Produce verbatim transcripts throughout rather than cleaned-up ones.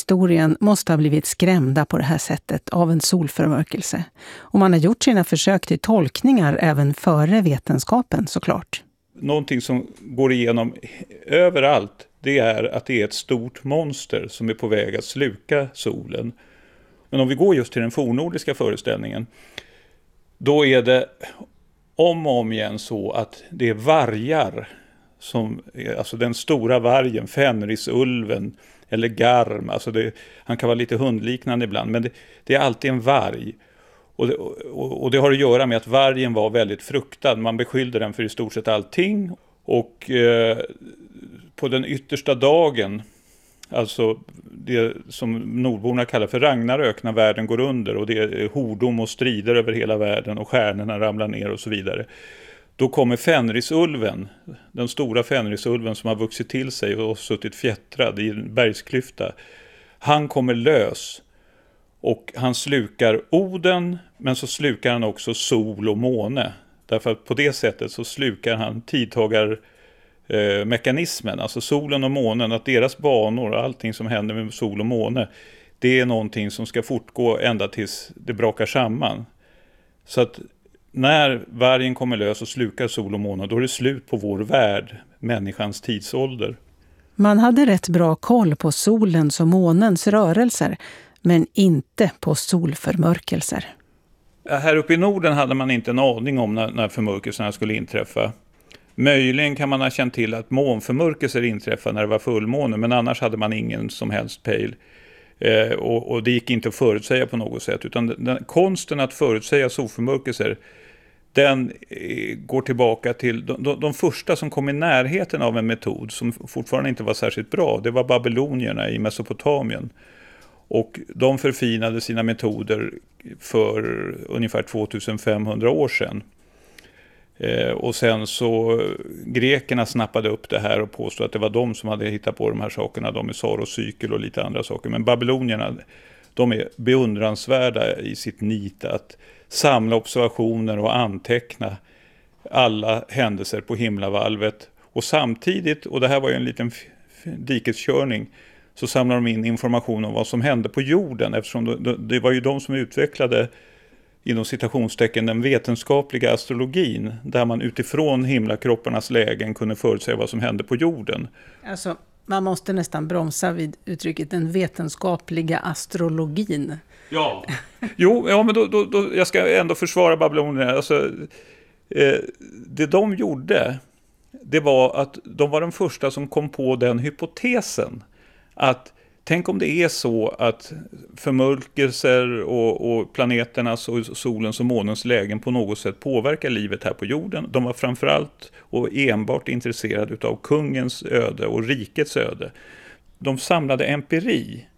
världshistorien måste ha blivit skrämda på det här sättet av en solförmörkelse. Och man har gjort sina försök till tolkningar även före vetenskapen såklart. Någonting som går igenom överallt, det är att det är ett stort monster som är på väg att sluka solen. Men om vi går just till den fornnordiska föreställningen, då är det om och om igen så att det är vargar, som, alltså den stora vargen, Fenrisulven eller Garm, alltså det, han kan vara lite hundliknande ibland, men det, det är alltid en varg. Och det, och, och det har att göra med att vargen var väldigt fruktad. Man beskyllde den för i stort sett allting. Och eh, på den yttersta dagen, alltså det som nordborna kallar för Ragnarök, när världen går under och det är hordom och strider över hela världen och stjärnorna ramlar ner och så vidare. Då kommer Fenrisulven, den stora Fenrisulven som har vuxit till sig och suttit fjättrad i en bergsklyfta. Han kommer lös. Och han slukar Oden, men så slukar han också sol och måne. Därför att på det sättet så slukar han tidtagarmekanismen, eh, alltså solen och månen, att deras banor och allting som händer med sol och måne, det är någonting som ska fortgå ända tills det brakar samman. Så att när vargen kommer lös och slukar sol och måne, då är det slut på vår värld, människans tidsålder. Man hade rätt bra koll på solens och månens rörelser, men inte på solförmörkelser. Här uppe i Norden hade man inte en aning om när, när förmörkelserna skulle inträffa. Möjligen kan man ha känt till att månförmörkelser inträffade när det var fullmåne, men annars hade man ingen som helst pejl. Eh, och, och det gick inte att förutsäga på något sätt, utan den, den, konsten att förutsäga solförmörkelser, den eh, går tillbaka till de, de, de första som kom i närheten av en metod som fortfarande inte var särskilt bra. Det var babylonierna i Mesopotamien. Och de förfinade sina metoder för ungefär tvåtusenfemhundra år sedan. Eh, och sen så grekerna snappade upp det här och påstod att det var de som hade hittat på de här sakerna. De är Sarocykel och lite andra saker. Men babylonierna, de är beundransvärda i sitt nit att samla observationer och anteckna alla händelser på himlavalvet. Och samtidigt, och det här var ju en liten dikeskörning, så samlar de in information om vad som hände på jorden, eftersom det, det var ju de som utvecklade inom citationstecken den vetenskapliga astrologin, där man utifrån himlakropparnas lägen kunde förutsäga vad som hände på jorden. Alltså, man måste nästan bromsa vid uttrycket den vetenskapliga astrologin. Ja, jo, ja, men då, då, då, jag ska ändå försvara babylonierna. Alltså, eh, det de gjorde, det var att de var de första som kom på den hypotesen att tänk om det är så att förmörkelser och, och planeternas och solens och månens lägen på något sätt påverkar livet här på jorden. De var framförallt och enbart intresserade av kungens öde och rikets öde. De samlade empiri.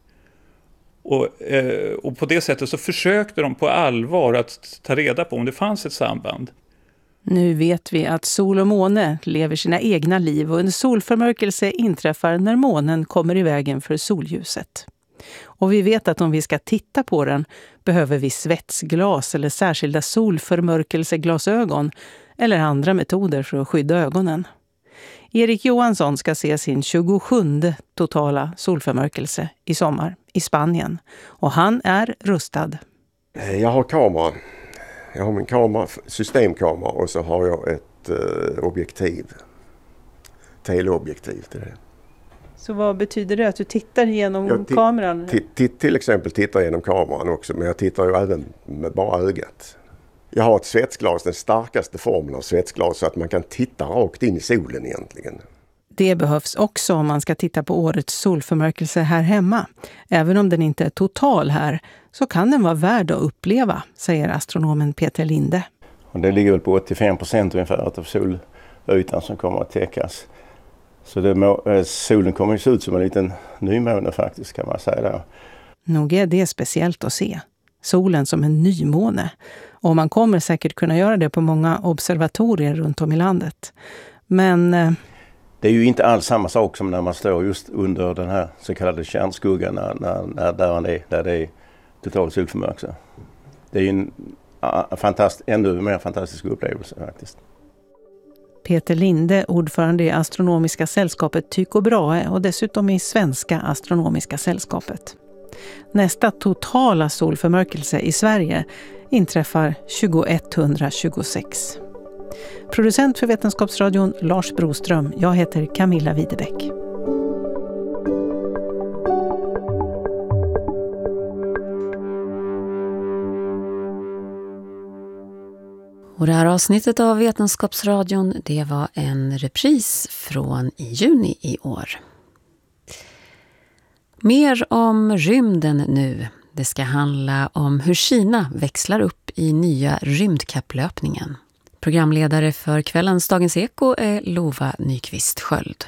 Och, eh, och på det sättet så försökte de på allvar att ta reda på om det fanns ett samband. Nu vet vi att sol och måne lever sina egna liv och en solförmörkelse inträffar när månen kommer i vägen för solljuset. Och vi vet att om vi ska titta på den behöver vi svetsglas eller särskilda solförmörkelseglasögon eller andra metoder för att skydda ögonen. Erik Johansson ska se sin tjugosjunde totala solförmörkelse i sommar i Spanien och han är rustad. Jag har kamera. Jag har min kamera, systemkamera och så har jag ett eh, objektiv. Teleobjektiv till det. Så vad betyder det att du tittar genom jag t- kameran? T- t- till exempel tittar genom kameran också, men jag tittar ju även med bara ögat. Jag har ett svetsglas, den starkaste formen av svetsglas, så att man kan titta rakt in i solen egentligen. Det behövs också om man ska titta på årets solförmörkelse här hemma. Även om den inte är total här så kan den vara värd att uppleva, säger astronomen Peter Linde. Och det ligger väl på åttiofem procent ungefär av solytan som kommer att täckas. Så det må, eh, solen kommer ju se ut som en liten nymåne faktiskt, kan man säga där. Nog är det speciellt att se. Solen som en nymåne. Och man kommer säkert kunna göra det på många observatorier runt om i landet. Men Eh, det är ju inte alls samma sak som när man står just under den här så kallade kärnskuggan när, när, när, där, man är, där det är total solförmörkelse. Det är ju en uh, fantast, ännu mer fantastisk upplevelse faktiskt. Peter Linde, ordförande i Astronomiska sällskapet Tycho Brahe och dessutom i Svenska Astronomiska sällskapet. Nästa totala solförmörkelse i Sverige inträffar tjugoetthundratjugosex. Producent för Vetenskapsradion Lars Broström. Jag heter Camilla Widebäck. Och det här avsnittet av Vetenskapsradion, det var en repris från i juni i år. Mer om rymden nu. Det ska handla om hur Kina växlar upp i nya rymdkapplöpningen. Programledare för kvällens Dagens Eko är Lova Nyqvist Sköld.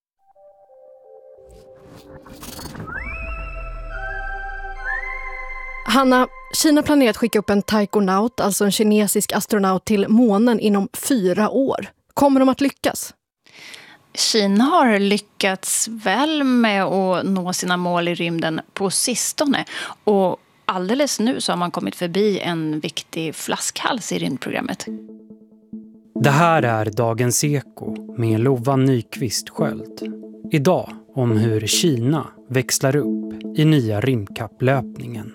Hanna, Kina planerar att skicka upp en taikonaut, alltså en kinesisk astronaut, till månen inom fyra år. Kommer de att lyckas? Kina har lyckats väl med att nå sina mål i rymden på sistone. Och alldeles nu så har man kommit förbi en viktig flaskhals i rymdprogrammet. Det här är Dagens Eko med Lova Nyqvist Sköld. Idag om hur Kina växlar upp i nya rymdkapplöpningen.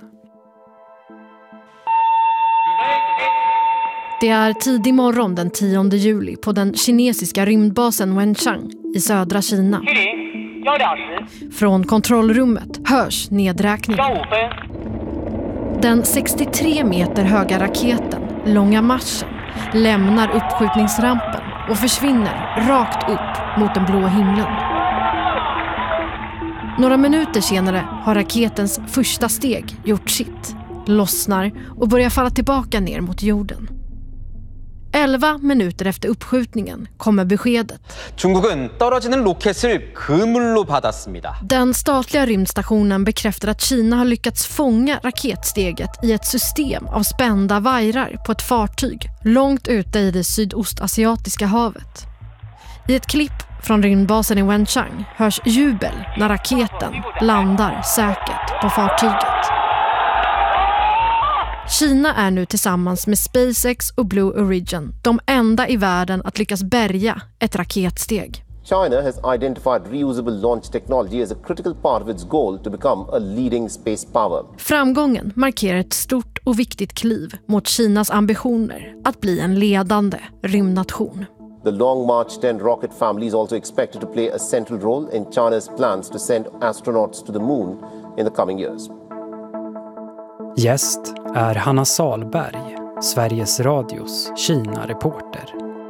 Det är tidig morgon den tionde juli på den kinesiska rymdbasen Wenchang i södra Kina. Från kontrollrummet hörs nedräkningen. Den sextiotre meter höga raketen, Långa Marschen, lämnar uppskjutningsrampen och försvinner rakt upp mot den blå himlen. Några minuter senare har raketens första steg gjort sitt, lossnar och börjar falla tillbaka ner mot jorden. elva minuter efter uppskjutningen kommer beskedet. 중국은 떨어지는 로켓을 그물로 받았습니다. Den statliga rymdstationen bekräftar att Kina har lyckats fånga raketsteget i ett system av spända vajrar på ett fartyg långt ute i det sydostasiatiska havet. I ett klipp från rymdbasen i Wenchang hörs jubel när raketen landar säkert på fartyget. Kina är nu tillsammans med SpaceX och Blue Origin de enda i världen att lyckas bärga ett raketsteg. China has identified reusable launch technology as a critical part of its goal to become a leading space power. Framgången markerar ett stort och viktigt kliv mot Kinas ambitioner att bli en ledande rymdnation. The Long March ten rocket family is also expected to play a central role in China's plans to send astronauts to the moon in the coming years. Gäst är Hanna Salberg, Sveriges Radios Kina-reporter.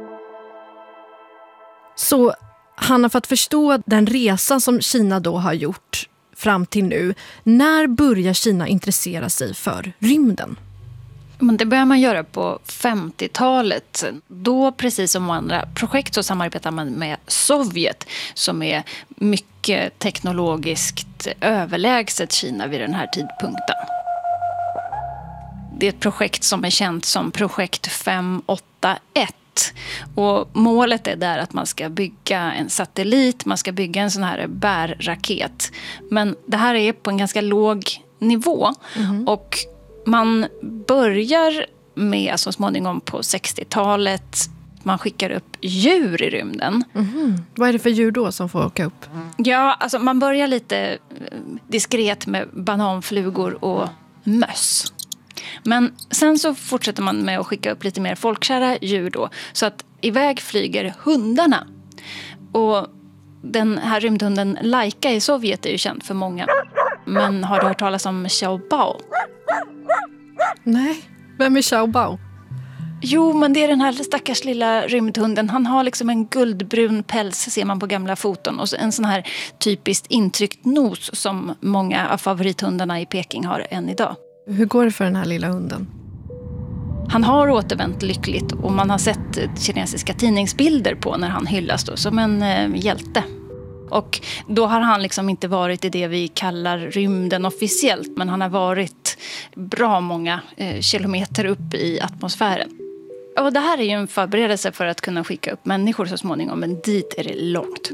Så Hanna, för att förstå den resa som Kina då har gjort fram till nu, när börjar Kina intressera sig för rymden? Men det börjar man göra på femtiotalet. Då, precis som andra projekt, så samarbetar man med Sovjet som är mycket teknologiskt överlägset Kina vid den här tidpunkten. Det är ett projekt som är känt som projekt fem åtta ett. Och målet är där att man ska bygga en satellit, man ska bygga en sån här bärraket. Men det här är på en ganska låg nivå. Mm. Och man börjar med, alltså småningom på sextiotalet, man skickar upp djur i rymden. Mm. Vad är det för djur då som får åka upp? Ja, alltså man börjar lite diskret med bananflugor och möss. Men sen så fortsätter man med att skicka upp lite mer folkkära djur då. Så att iväg flyger hundarna. Och den här rymdhunden Laika i Sovjet är ju känd för många. Men har du hört talas om Xiaobao? Nej, vem är Xiaobao? Jo, men det är den här stackars lilla rymdhunden. Han har liksom en guldbrun päls, ser man på gamla foton. Och så en sån här typiskt intryckt nos som många av favorithundarna i Peking har än idag. Hur går det för den här lilla hunden? Han har återvänt lyckligt och man har sett kinesiska tidningsbilder på när han hyllas då, som en eh, hjälte. Och då har han liksom inte varit i det vi kallar rymden officiellt, men han har varit bra många eh, kilometer upp i atmosfären. Och det här är ju en förberedelse för att kunna skicka upp människor så småningom, men dit är det långt.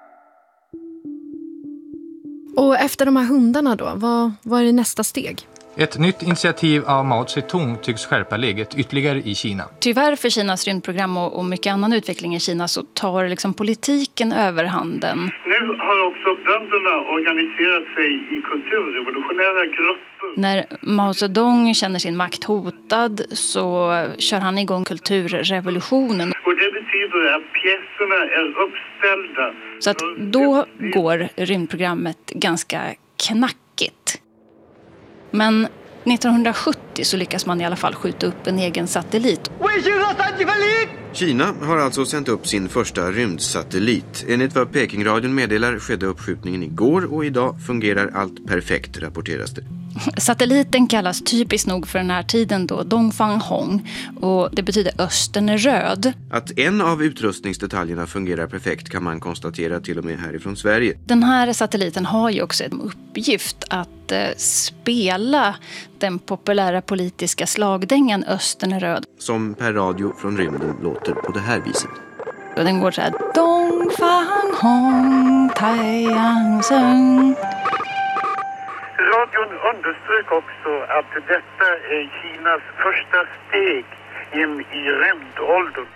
Och efter de här hundarna då, vad, vad är det nästa steg? Ett nytt initiativ av Mao Zedong tycks skärpa läget ytterligare i Kina. Tyvärr för Kinas rymdprogram och, och mycket annan utveckling i Kina så tar liksom politiken överhanden. Nu har också bönderna organiserat sig i kulturrevolutionära grupper. När Mao Zedong känner sin makt hotad så kör han igång kulturrevolutionen. Och det betyder att pjäserna är uppställda. Så att då går rymdprogrammet ganska knackigt. Men nittonhundrasjuttio så lyckas man i alla fall skjuta upp en egen satellit. Kina har alltså sänt upp sin första rymdsatellit. Enligt vad Pekingradion meddelar skedde uppskjutningen igår och idag fungerar allt perfekt, rapporteras det. Satelliten kallas typiskt nog för den här tiden då Dongfang Hong och det betyder östern är röd. Att en av utrustningsdetaljerna fungerar perfekt kan man konstatera till och med härifrån Sverige. Den här satelliten har ju också en uppgift att eh, spela den populära politiska slagdängan östern är röd. Som per radio från rymden låter på det här viset. Och den går så här: Dongfang Hong Taiyang Seng. Radion underströk också att detta är Kinas första steg in i rymdåldern.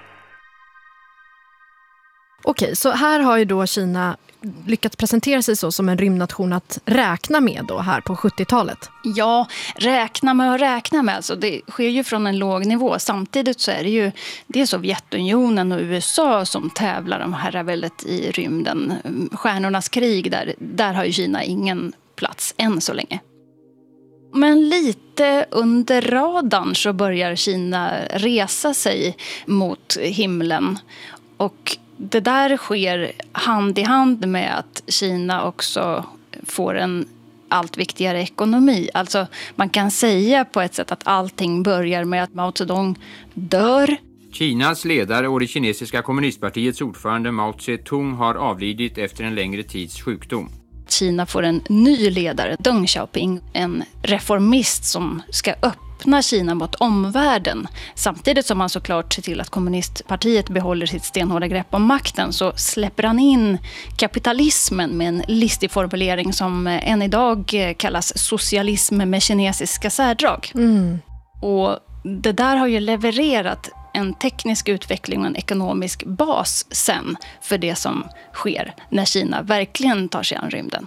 Okej, så här har ju då Kina lyckats presentera sig så som en rymdnation att räkna med då här på sjuttiotalet. Ja, räkna med och räkna med. Alltså det sker ju från en låg nivå. Samtidigt så är det ju det är Sovjetunionen och U S A som tävlar om herraväldet i rymden. Stjärnornas krig, där, där har ju Kina ingen plats än så länge. Men lite under radarn så börjar Kina resa sig mot himlen. Och det där sker hand i hand med att Kina också får en allt viktigare ekonomi. Alltså man kan säga på ett sätt att allting börjar med att Mao Zedong dör. Kinas ledare och det kinesiska kommunistpartiets ordförande Mao Zedong har avlidit efter en längre tids sjukdom. Kina får en ny ledare, Deng Xiaoping, en reformist som ska öppna Kina mot omvärlden. Samtidigt som han såklart ser till att kommunistpartiet behåller sitt stenhårda grepp om makten så släpper han in kapitalismen med en listig formulering som än idag kallas socialism med kinesiska särdrag. Mm. Och det där har ju levererat en teknisk utveckling och en ekonomisk bas sen för det som sker när Kina verkligen tar sig an rymden.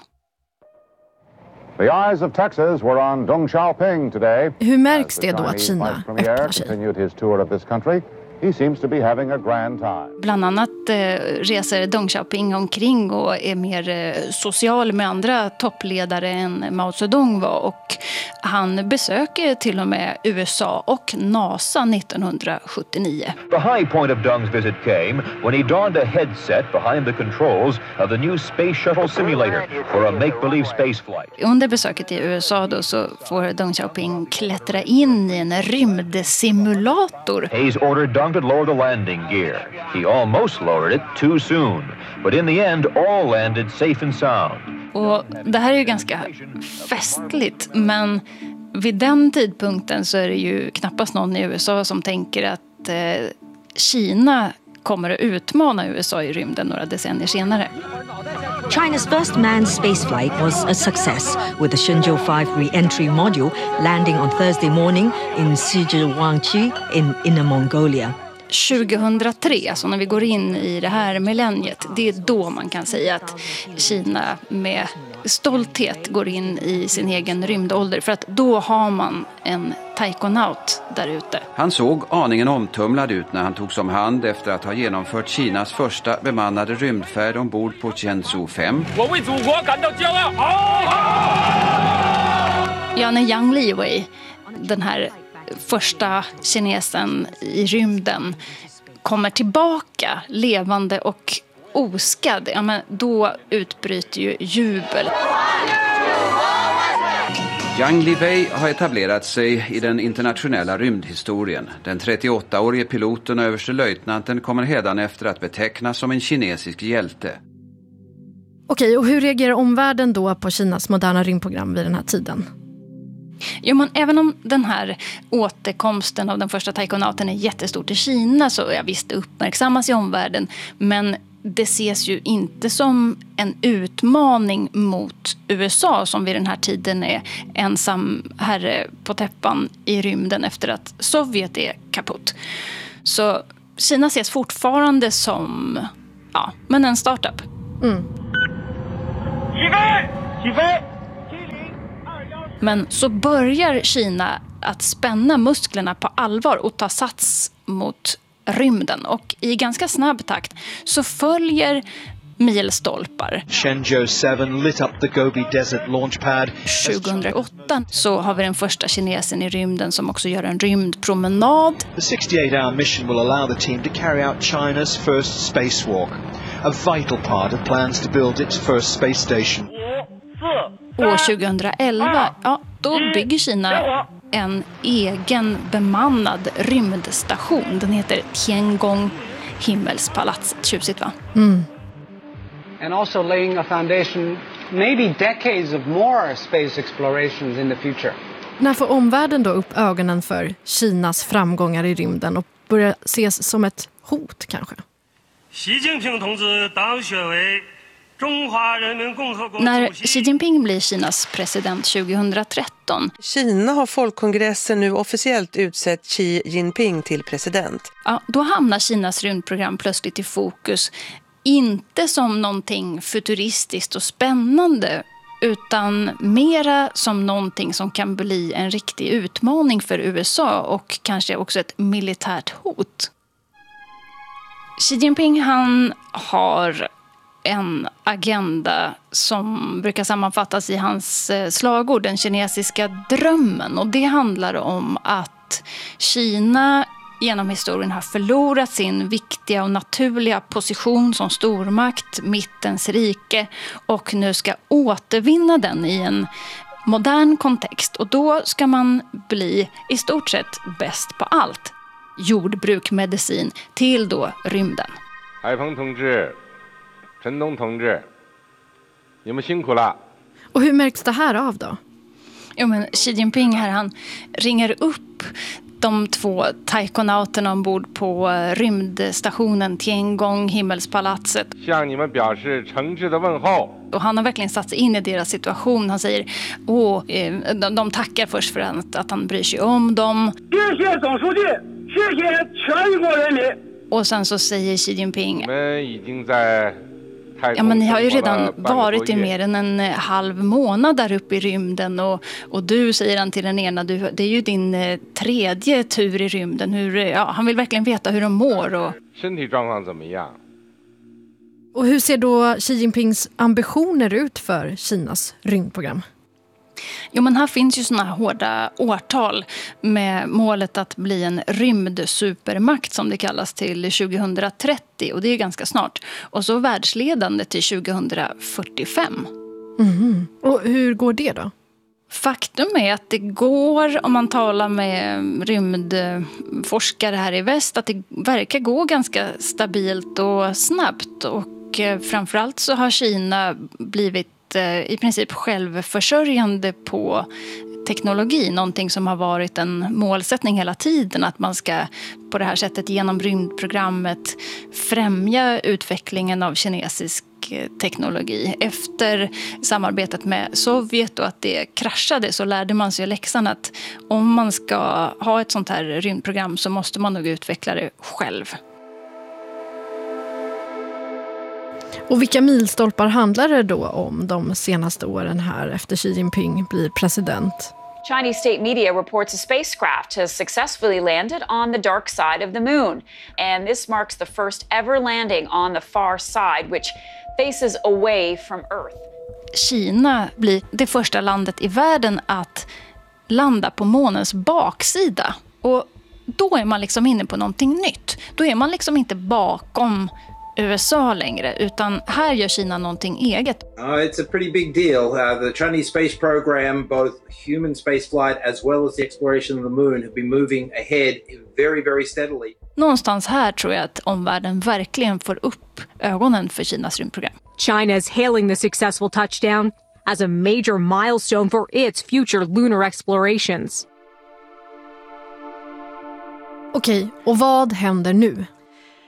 The eyes of Texas were on Deng Xiaoping today. Hur märks det då att Kina öppnar sig? He seems to be having a grand time. Bland annat eh, reser Deng Xiaoping omkring och är mer eh, social med andra toppledare än Mao Zedong var. Och han besöker till och med U S A och NASA nittonhundrasjuttionio. The high point of Deng's visit came when he donned a headset behind the controls of the new space shuttle simulator for a make-believe space flight. Under besöket i U S A då så får Deng Xiaoping klättra in i en rymdsimulator. Hayes ordered Deng to lower the landing gear. He almost lowered it too soon, but in the end all landed safe and sound. Och det här är ju ganska festligt, men vid den tidpunkten så är det ju knappast någon i U S A som tänker att eh, Kina kommer att utmana U S A i rymden några decennier senare. China's first manned spaceflight was a success, with the Shenzhou five re-entry module landing on Thursday morning in Shijiwangqi in Inner Mongolia. tjugohundratre, alltså när vi går in i det här millenniet, det är då man kan säga att Kina med stolthet går in i sin egen rymdålder, för att då har man en taikonaut där ute. Han såg aningen omtumlad ut när han togs om hand efter att ha genomfört Kinas första bemannade rymdfärd ombord på Shenzhou fem. Ja, när Yang Liwei, den här första kinesen i rymden, kommer tillbaka levande och oskadd, ja, men då utbryter ju jubel. Yang Liwei har etablerat sig i den internationella rymdhistorien. Den trettioåttaårige piloten och överstelöjtnanten kommer hädanefter att betecknas som en kinesisk hjälte. Okej, och hur reagerar omvärlden då på Kinas moderna rymdprogram vid den här tiden? Jo, men även om den här återkomsten av den första taikonauten är jättestort i Kina, så jag visst uppmärksammas i omvärlden. Men det ses ju inte som en utmaning mot U S A som vid den här tiden är ensam herre på täppan i rymden efter att Sovjet är kaputt. Så Kina ses fortfarande som ja, men en startup. Mm. Men så börjar Kina att spänna musklerna på allvar och ta sats mot rymden. Och i ganska snabb takt så följer milstolpar. Shenzhou seven lit up the Gobi Desert launchpad. tjugohundraåtta så har vi den första kinesen i rymden som också gör en rymdpromenad. The sixty-eight hour mission will allow the team to carry out China's first spacewalk, a vital part of plans to build its first space station. År tjugohundraelva, ja, då bygger Kina en egen bemannad rymdstation. Den heter Tiangong himmelspalatset. Tjusigt, va? Mm. And also laying a foundation, maybe decades of more space explorations in the future. När får omvärlden då upp ögonen för Kinas framgångar i rymden och börjar ses som ett hot kanske? När Xi Jinping blir Kinas president tjugohundratretton. Kina har folkkongressen nu officiellt utsett Xi Jinping till president. Ja, då hamnar Kinas rymdprogram plötsligt i fokus. Inte som någonting futuristiskt och spännande utan mera som någonting som kan bli en riktig utmaning för U S A och kanske också ett militärt hot. Xi Jinping, han har en agenda som brukar sammanfattas i hans slagord, den kinesiska drömmen. Och det handlar om att Kina genom historien har förlorat sin viktiga och naturliga position som stormakt, mittens rike, och nu ska återvinna den i en modern kontext. Och då ska man bli i stort sett bäst på allt. Jordbruk, medicin, till då rymden. Och hur märks det här av då? Ja, men Xi Jinping här, han ringer upp de två taikonauterna ombord på rymdstationen Tiangong himmelspalatset. Och han har verkligen satt sig in i deras situation. Han säger, åh, de, de tackar först för att, att han bryr sig om dem. Och sen så säger Xi Jinping, ja, men ni har ju redan varit i mer än en halv månad där uppe i rymden och, och du, säger han till den ena, du, det är ju din eh, tredje tur i rymden. Hur, ja, han vill verkligen veta hur de mår. Och... och hur ser då Xi Jinpings ambitioner ut för Kinas rymdprogram? Jo, men här finns ju såna här hårda årtal med målet att bli en rymdsupermakt som det kallas till tjugohundratrettio, och det är ganska snart. Och så världsledande till tjugohundrafyrtiofem. Mm. Och hur går det då? Faktum är att det går, om man talar med rymdforskare här i väst, att det verkar gå ganska stabilt och snabbt. Och framförallt så har Kina blivit i princip självförsörjande på teknologi, någonting som har varit en målsättning hela tiden, att man ska på det här sättet genom rymdprogrammet främja utvecklingen av kinesisk teknologi. Efter samarbetet med Sovjet och att det kraschade så lärde man sig läxan att om man ska ha ett sånt här rymdprogram så måste man nog utveckla det själv. Och vilka milstolpar handlar det då om de senaste åren här efter Xi Jinping blir president? Chinese state media reports a spacecraft has successfully landed on the dark side of the moon. And this marks the first ever landing on the far side, which faces away from Earth. Kina blir det första landet i världen att landa på månens baksida. Och då är man liksom inne på någonting nytt. Då är man liksom inte bakom U S A längre, utan här gör Kina någonting eget. Uh, it's a pretty big deal. Uh, the Chinese space program, both human spaceflight as well as the exploration of the moon, have been moving ahead very, very steadily. Någonstans här tror jag att omvärlden verkligen får upp ögonen för Kinas rymdprogram. China is hailing the successful touchdown as a major milestone for its future lunar explorations. Okej, och vad händer nu?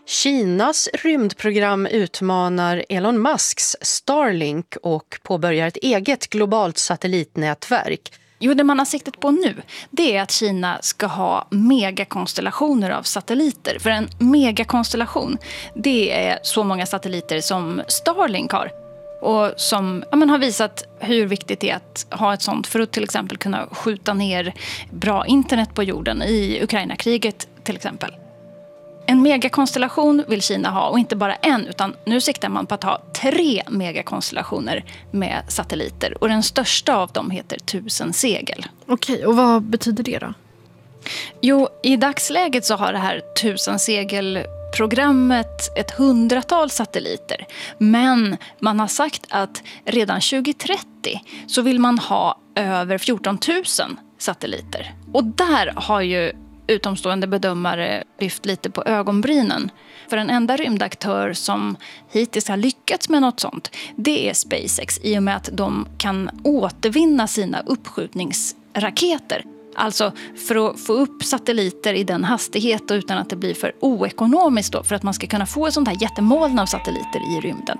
Kinas rymdprogram utmanar Elon Musks Starlink och påbörjar ett eget globalt satellitnätverk. Jo, det man har siktat på nu, det är att Kina ska ha megakonstellationer av satelliter. För en megakonstellation, det är så många satelliter som Starlink har. Och som ja, men har visat hur viktigt det är att ha ett sånt för att till exempel kunna skjuta ner bra internet på jorden i Ukraina-kriget till exempel. En megakonstellation vill Kina ha, och inte bara en, utan nu siktar man på att ha tre megakonstellationer med satelliter. Och den största av dem heter tusen segel. Okej, och vad betyder det då? Jo, i dagsläget så har det här tusen segelprogrammet ett hundratal satelliter. Men man har sagt att redan tjugo trettio så vill man ha över fjorton tusen satelliter. Och där har ju utomstående bedömare lyft lite på ögonbrynen. För en enda rymdaktör som hittills har lyckats med något sånt, det är SpaceX, i och med att de kan återvinna sina uppskjutningsraketer. Alltså för att få upp satelliter i den hastighet och utan att det blir för oekonomiskt då, för att man ska kunna få ett sånt här jättemoln av satelliter i rymden.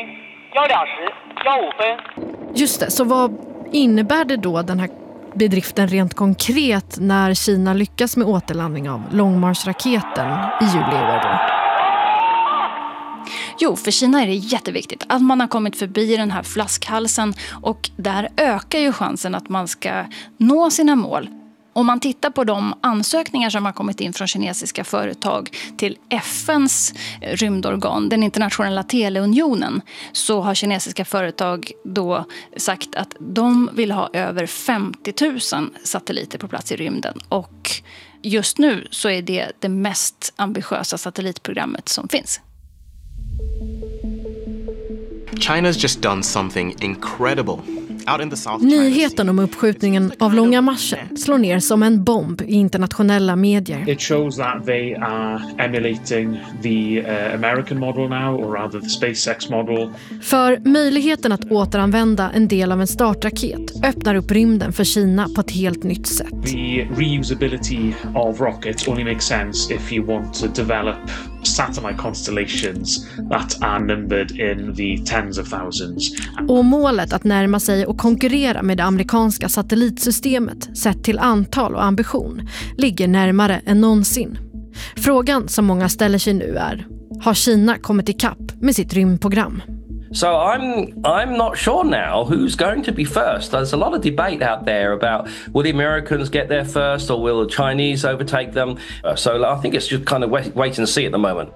Just det, så vad innebär det då den här bedriften rent konkret när Kina lyckas med återlandning av Long March-raketen i juli i år då? Jo, för Kina är det jätteviktigt att man har kommit förbi den här flaskhalsen, och där ökar ju chansen att man ska nå sina mål. Om man tittar på de ansökningar som har kommit in från kinesiska företag till F N:s rymdorgan, den internationella teleunionen, så har kinesiska företag då sagt att de vill ha över femtio tusen satelliter på plats i rymden. Och just nu så är det det mest ambitiösa satellitprogrammet som finns. China's just done something incredible. Nyheten om uppskjutningen av Långa marschen slår ner som en bomb i internationella medier. It shows that they are emulating the uh, American model now, or rather the SpaceX model. För möjligheten att återanvända en del av en startraket öppnar upp rymden för Kina på ett helt nytt sätt. The reusability of rockets only makes sense if you want to develop satellite constellations that are numbered in the tens of thousands. Och målet att närma sig och konkurrera med det amerikanska satellitsystemet sett till antal och ambition ligger närmare än någonsin. Frågan som många ställer sig nu är: har Kina kommit ikapp med sitt rymdprogram? So I'm I'm not sure now who's going to be first. There's a lot of debate out there about will the Americans get there first or will the Chinese overtake them. Uh, so I think it's just kind of wait, wait and see at the moment.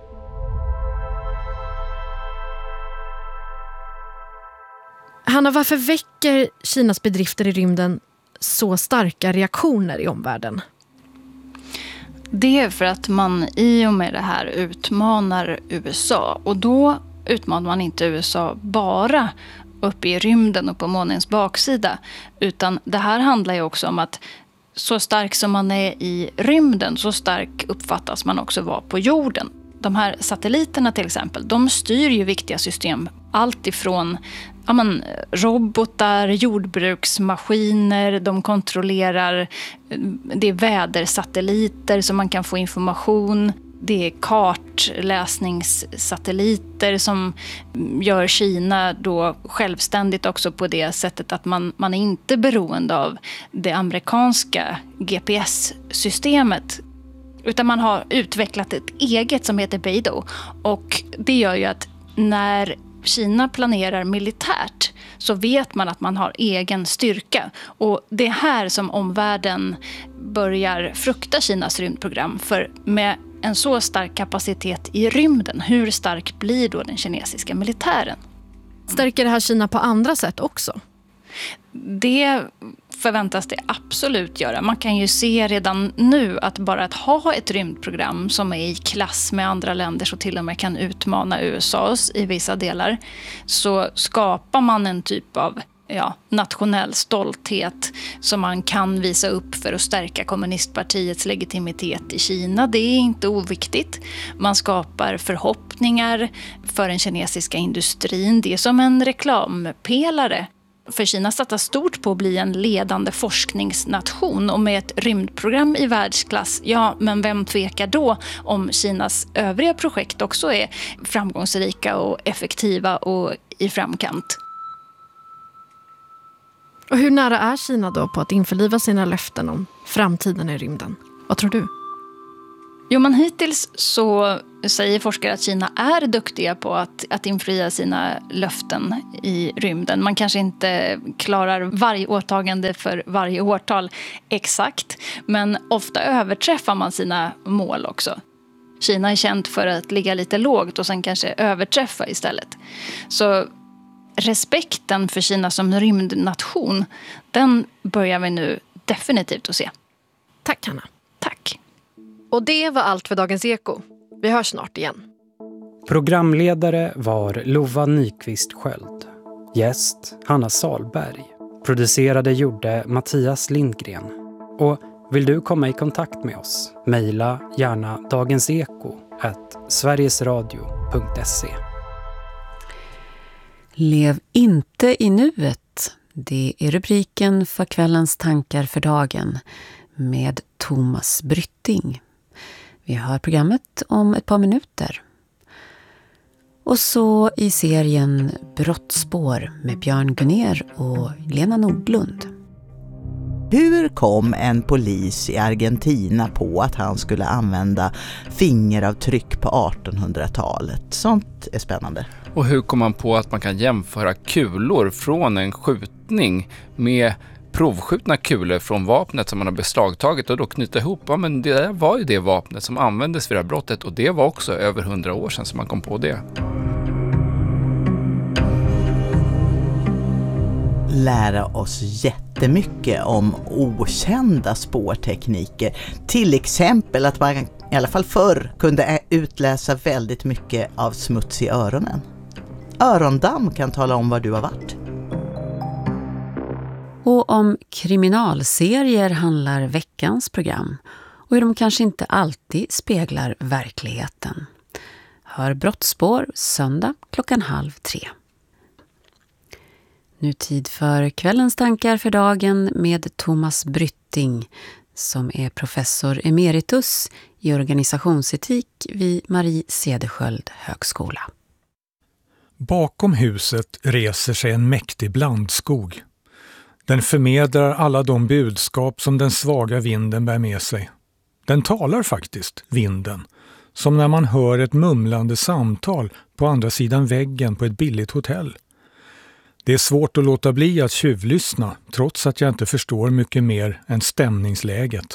Hanna, varför väcker Kinas bedrifter i rymden så starka reaktioner i omvärlden? Det är för att man i och med det här utmanar U S A, och då utmanar man inte U S A bara uppe i rymden och på månens baksida, utan det här handlar ju också om att så stark som man är i rymden, så stark uppfattas man också vara på jorden. De här satelliterna till exempel, de styr ju viktiga system, allt ifrån ja, men, robotar, jordbruksmaskiner, de kontrollerar, det är vädersatelliter som man kan få information. Det är kartläsningssatelliter som gör Kina då självständigt också på det sättet att man, man är inte beroende av det amerikanska G P S-systemet. Utan man har utvecklat ett eget som heter Beidou. Och det gör ju att när Kina planerar militärt så vet man att man har egen styrka. Och det är här som omvärlden börjar frukta Kinas rymdprogram. För med en så stark kapacitet i rymden, hur stark blir då den kinesiska militären? Stärker det här Kina på andra sätt också? Det förväntas det absolut göra. Man kan ju se redan nu att bara att ha ett rymdprogram som är i klass med andra länder så till och med kan utmana U S A:s i vissa delar, så skapar man en typ av ja, nationell stolthet som man kan visa upp för att stärka kommunistpartiets legitimitet i Kina. Det är inte oviktigt. Man skapar förhoppningar för den kinesiska industrin. Det är som en reklampelare För Kina satsar stort på att bli en ledande forskningsnation och med ett rymdprogram i världsklass, ja men vem tvekar då om Kinas övriga projekt också är framgångsrika och effektiva och i framkant. Och hur nära är Kina då på att införliva sina löften om framtiden i rymden? Vad tror du? Jo, men hittills så säger forskare att Kina är duktiga på att, att infria sina löften i rymden. Man kanske inte klarar varje åtagande för varje årtal exakt, men ofta överträffar man sina mål också. Kina är känt för att ligga lite lågt och sen kanske överträffa istället. Så respekten för Kina som rymdnation, den börjar vi nu definitivt att se. Tack Hanna. Tack. Och det var allt för Dagens Eko. Vi hörs snart igen. Programledare var Lova Nyqvist Sköld. Gäst Hanna Salberg. Producerade gjorde Mattias Lindgren. Och vill du komma i kontakt med oss? Mejla gärna dagenseko at sverigesradio punkt se. Lev inte i nuet. Det är rubriken för kvällens tankar för dagen med Thomas Brytting. Vi har programmet om ett par minuter. Och så i serien Brottspår med Björn Gunner och Lena Nordlund. Hur kom en polis i Argentina på att han skulle använda fingeravtryck på artonhundratalet? Sånt är spännande. Och hur kom man på att man kan jämföra kulor från en skjutning med provskjutna kulor från vapnet som man har beslagtagit och då knyta ihop? Ja, men det där var ju det vapnet som användes vid det här brottet och det var också över hundra år sedan som man kom på det. Lära oss jättemycket om okända spårtekniker. Till exempel att man i alla fall förr kunde utläsa väldigt mycket av smuts i öronen. Örondamm kan tala om var du har varit. Och om kriminalserier handlar veckans program och hur de kanske inte alltid speglar verkligheten. Hör Brottspår söndag klockan halv tre. Nu tid för kvällens tankar för dagen med Thomas Brytting som är professor emeritus i organisationsetik vid Marie Cederschiöld högskola. Bakom huset reser sig en mäktig blandskog. Den förmedlar alla de budskap som den svaga vinden bär med sig. Den talar faktiskt, vinden, som när man hör ett mumlande samtal på andra sidan väggen på ett billigt hotell. Det är svårt att låta bli att tjuvlyssna trots att jag inte förstår mycket mer än stämningsläget.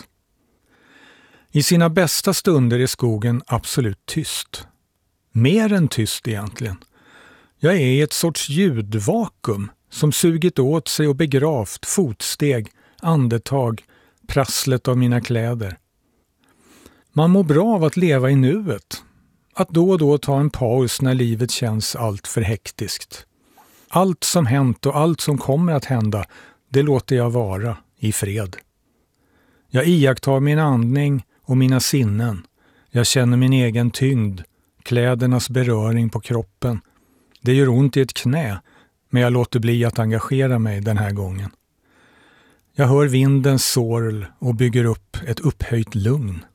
I sina bästa stunder är skogen absolut tyst. Mer än tyst egentligen. Jag är i ett sorts ljudvakuum som sugit åt sig och begravt fotsteg, andetag, prasslet av mina kläder. Man mår bra av att leva i nuet. Att då och då ta en paus när livet känns allt för hektiskt. Allt som hänt och allt som kommer att hända, det låter jag vara i fred. Jag iakttar min andning och mina sinnen. Jag känner min egen tyngd, klädernas beröring på kroppen. Det gör ont i ett knä, men jag låter bli att engagera mig den här gången. Jag hör vindens sorl och bygger upp ett upphöjt lugn.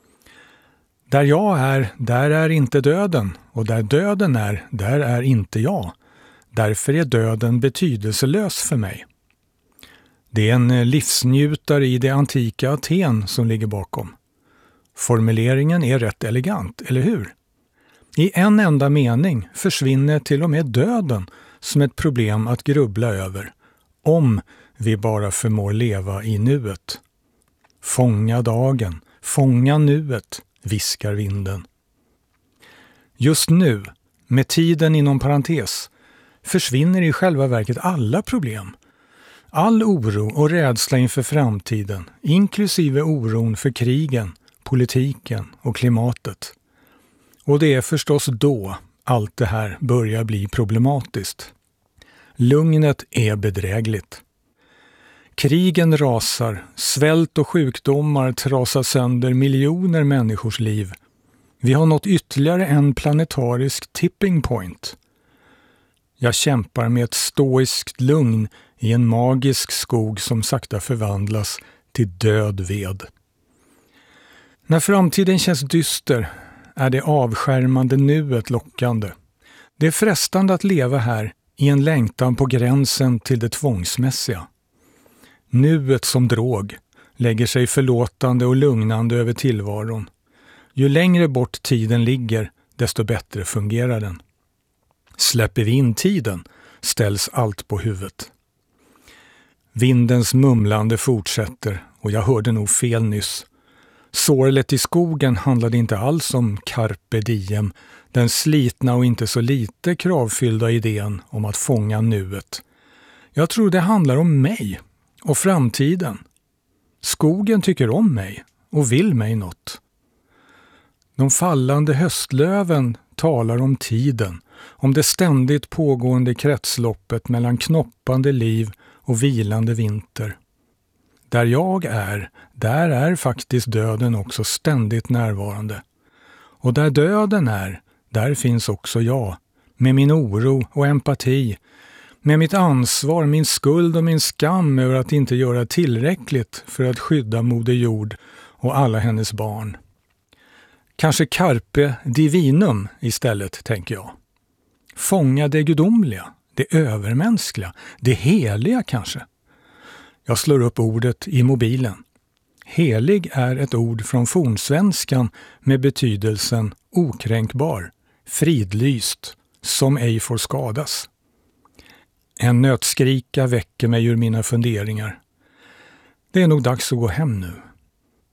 Där jag är, där är inte döden, och där döden är, där är inte jag. Därför är döden betydelselös för mig. Det är en livsnjutare i det antika Aten som ligger bakom. Formuleringen är rätt elegant, eller hur? I en enda mening försvinner till och med döden som ett problem att grubbla över, om vi bara förmår leva i nuet. Fånga dagen, fånga nuet, viskar vinden. Just nu, med tiden inom parentes, försvinner i själva verket alla problem. All oro och rädsla inför framtiden, inklusive oron för krigen, politiken och klimatet. Och det är förstås då allt det här börjar bli problematiskt. Lugnet är bedrägligt. Krigen rasar, svält och sjukdomar trasar sönder miljoner människors liv. Vi har nått ytterligare en planetarisk tipping point. Jag kämpar med ett stoiskt lugn i en magisk skog som sakta förvandlas till död ved. När framtiden känns dyster är det avskärmande nuet lockande. Det är frestande att leva här i en längtan på gränsen till det tvångsmässiga. Nuet som drog lägger sig förlåtande och lugnande över tillvaron. Ju längre bort tiden ligger, desto bättre fungerar den. Släpper vi in tiden ställs allt på huvudet. Vindens mumlande fortsätter och jag hörde nog fel nyss. Sorlet i skogen handlade inte alls om carpe diem, den slitna och inte så lite kravfyllda idén om att fånga nuet. Jag tror det handlar om mig och framtiden. Skogen tycker om mig och vill mig något. De fallande höstlöven talar om tiden, om det ständigt pågående kretsloppet mellan knoppande liv och vilande vinter. Där jag är, där är faktiskt döden också ständigt närvarande. Och där döden är, där finns också jag, med min oro och empati, med mitt ansvar, min skuld och min skam över att inte göra tillräckligt för att skydda Moder Jord och alla hennes barn. Kanske carpe divinum istället, tänker jag. Fånga det gudomliga, det övermänskliga, det heliga kanske. Jag slår upp ordet i mobilen. Helig är ett ord från fornsvenskan med betydelsen okränkbar, fridlyst, som ej får skadas. En nötskrika väcker mig ur mina funderingar. Det är nog dags att gå hem nu.